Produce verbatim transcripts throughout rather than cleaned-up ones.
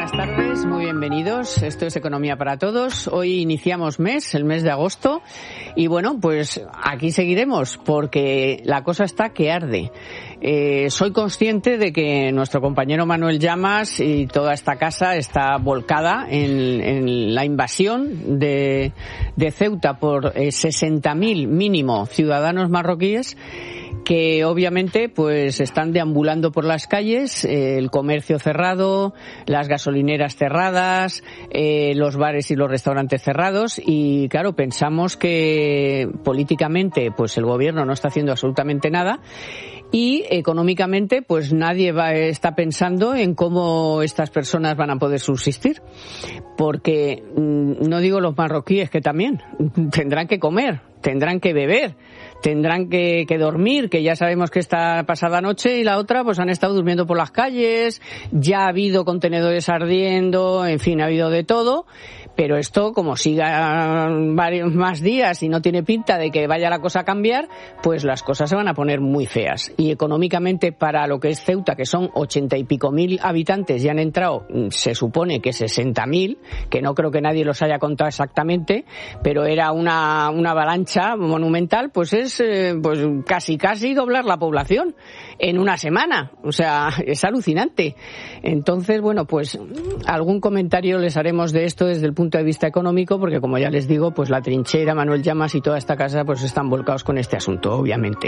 Buenas tardes, muy bienvenidos. Esto es Economía para Todos. Hoy iniciamos mes, el mes de agosto, y bueno, pues aquí seguiremos porque la cosa está que arde. Eh, soy consciente de que nuestro compañero Manuel Llamas y toda esta casa está volcada en, en la invasión de, de Ceuta por eh, sesenta mil mínimo ciudadanos marroquíes que obviamente pues están deambulando por las calles, eh, el comercio cerrado, las gasolineras cerradas, eh, los bares y los restaurantes cerrados, y claro, pensamos que políticamente pues el gobierno no está haciendo absolutamente nada. Y económicamente, pues nadie va, está pensando en cómo estas personas van a poder subsistir. Porque, no digo los marroquíes, que también tendrán que comer, tendrán que beber, tendrán que, que dormir, que ya sabemos que esta pasada noche y la otra pues han estado durmiendo por las calles, ya ha habido contenedores ardiendo, en fin, ha habido de todo. Pero esto, como siga varios más días y no tiene pinta de que vaya la cosa a cambiar, pues las cosas se van a poner muy feas. Y económicamente, para lo que es Ceuta, que son ochenta y pico mil habitantes, ya han entrado, se supone que sesenta mil, que no creo que nadie los haya contado exactamente, pero era una, una avalancha monumental, pues es eh, pues casi casi doblar la población en una semana. O sea, es alucinante. Entonces, bueno, pues algún comentario les haremos de esto desde el punto de vista económico, porque como ya les digo, pues la trinchera, Manuel Llamas y toda esta casa pues están volcados con este asunto, obviamente.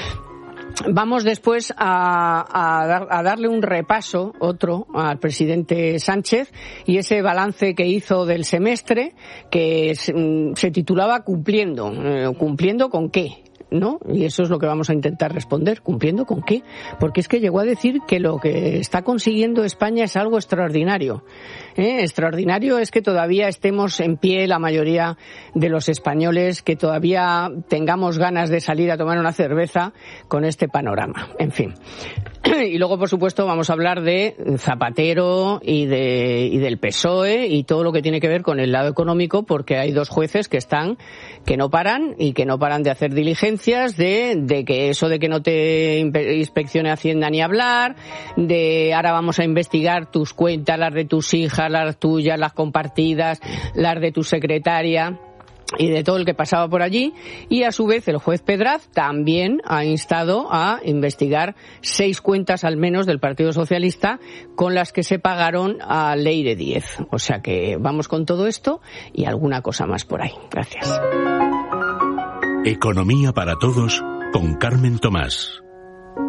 Vamos después a, a, dar, a darle un repaso, otro, al presidente Sánchez y ese balance que hizo del semestre que se, se titulaba Cumpliendo. Eh, ¿Cumpliendo con qué? ¿No? Y eso es lo que vamos a intentar responder. ¿Cumpliendo con qué? Porque es que llegó a decir que lo que está consiguiendo España es algo extraordinario. ¿Eh? Extraordinario es que todavía estemos en pie la mayoría de los españoles, que todavía tengamos ganas de salir a tomar una cerveza con este panorama. En fin. Y luego, por supuesto, vamos a hablar de Zapatero y de y del P S O E y todo lo que tiene que ver con el lado económico, porque hay dos jueces que están, que no paran y que no paran de hacer diligencias, de, de que eso de que no te inspeccione Hacienda ni hablar, de ahora vamos a investigar tus cuentas, las de tus hijas, las tuyas, las compartidas, las de tu secretaria y de todo el que pasaba por allí. Y a su vez el juez Pedraz también ha instado a investigar seis cuentas al menos del Partido Socialista con las que se pagaron a Leire Díez. O sea que vamos con todo esto y alguna cosa más por ahí. Gracias. Economía para Todos con Carmen Tomás.